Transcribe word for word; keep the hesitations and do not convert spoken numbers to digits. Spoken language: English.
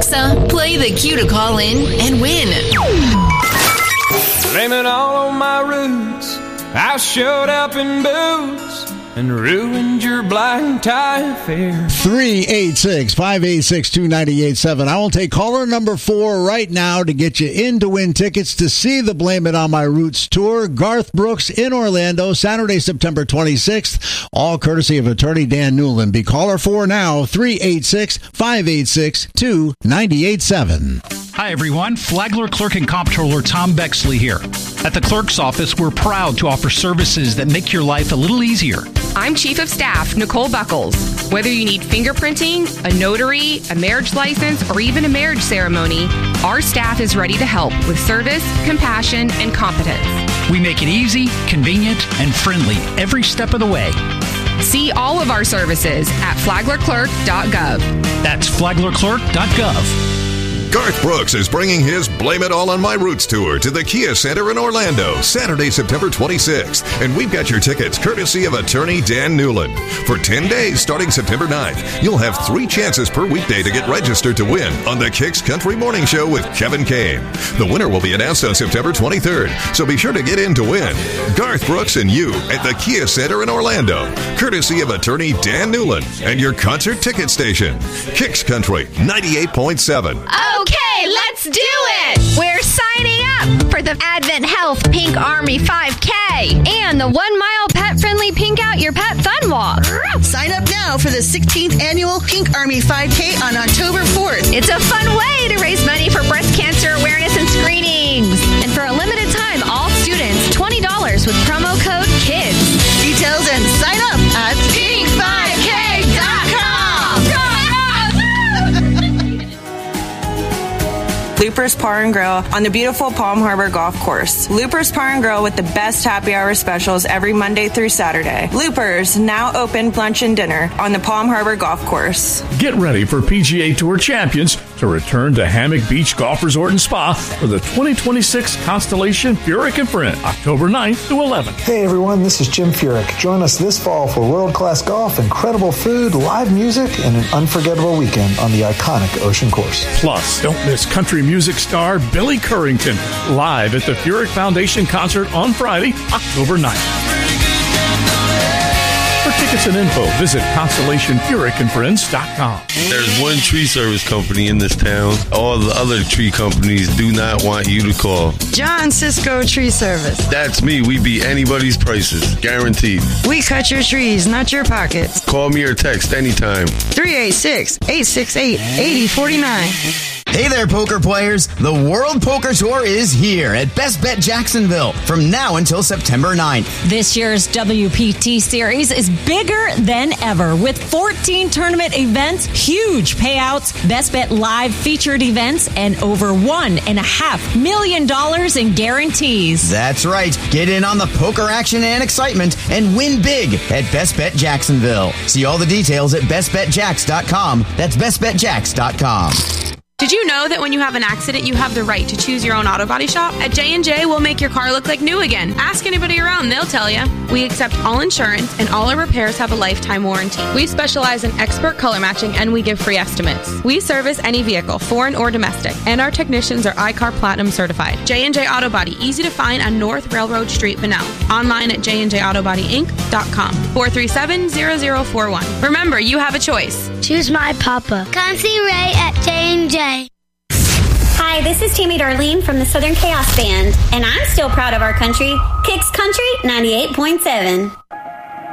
Alexa, play the cue to call in and win. Blame it all on my roots. I showed up in boots and ruined your blind tie affair. three eight six, five eight six, two nine eight seven. I will take caller number four right now to get you in to win tickets to see the Blame It On My Roots tour. Garth Brooks in Orlando, Saturday, September twenty-sixth. All courtesy of attorney Dan Newland. Be caller four now, three eight six, five eight six, two nine eight seven. Hi, everyone. Flagler Clerk and Comptroller Tom Bexley here. At the clerk's office, we're proud to offer services that make your life a little easier. I'm Chief of Staff Nicole Buckles. Whether you need fingerprinting, a notary, a marriage license, or even a marriage ceremony, our staff is ready to help with service, compassion, and competence. We make it easy, convenient, and friendly every step of the way. See all of our services at flagler clerk dot gov. That's flagler clerk dot gov. Garth Brooks is bringing his Blame It All on My Roots tour to the Kia Center in Orlando, Saturday, September twenty-sixth. And we've got your tickets courtesy of attorney Dan Newland. For ten days starting September ninth, you'll have three chances per weekday to get registered to win on the Kicks Country Morning Show with Kevin Kane. The winner will be announced on September twenty-third, so be sure to get in to win. Garth Brooks and you at the Kia Center in Orlando, courtesy of attorney Dan Newland and your concert ticket station, Kicks Country ninety-eight point seven. Okay, let's do it! We're signing up for the Advent Health Pink Army five K and the one-mile pet-friendly Pink Out Your Pet Fun Walk. Sign up now for the sixteenth Annual Pink Army five K on October fourth. It's a fun way to raise money for breast cancer awareness and screenings. And for a limited time, all students, twenty dollars with promo code KIDS. Details and sign up at pink five k dot com. Loopers Bar and Grill on the beautiful Palm Harbor Golf Course. Loopers Bar and Grill with the best happy hour specials every Monday through Saturday. Loopers, now open lunch and dinner on the Palm Harbor Golf Course. Get ready for P G A Tour champions to return to Hammock Beach Golf Resort and Spa for the twenty twenty-six Constellation Furyk and Friend, October ninth to eleventh. Hey everyone, this is Jim Furyk. Join us this fall for world-class golf, incredible food, live music, and an unforgettable weekend on the iconic Ocean Course. Plus, don't miss country music star Billy Currington live at the Furyk Foundation concert on Friday, October ninth. For tickets and info, visit Constellation Furyk and Friends dot com. There's one tree service company in this town. All the other tree companies do not want you to call. John Cisco Tree Service. That's me. We beat anybody's prices. Guaranteed. We cut your trees, not your pockets. Call me or text anytime. three eight six, eight six eight, eight zero four nine. Hey there, poker players. The World Poker Tour is here at Best Bet Jacksonville from now until September ninth. This year's W P T Series is bigger than ever with fourteen tournament events, huge payouts, Best Bet Live featured events, and over one and a half million dollars in guarantees. That's right. Get in on the poker action and excitement and win big at Best Bet Jacksonville. See all the details at best bet jacks dot com. That's best bet jacks dot com. Did you know that when you have an accident, you have the right to choose your own auto body shop? At J and J, we'll make your car look like new again. Ask anybody around, they'll tell you. We accept all insurance, and all our repairs have a lifetime warranty. We specialize in expert color matching, and we give free estimates. We service any vehicle, foreign or domestic, and our technicians are I C A R Platinum certified. J and J Auto Body, easy to find on North Railroad Street, Bunnell. Online at j and j auto body inc dot com. four three seven, zero zero four one. Remember, you have a choice. Choose my papa. Come see Ray at J and J. Hi, this is Tammy Darlene from the Southern Chaos Band, and I'm still proud of our country. Kicks Country ninety-eight point seven.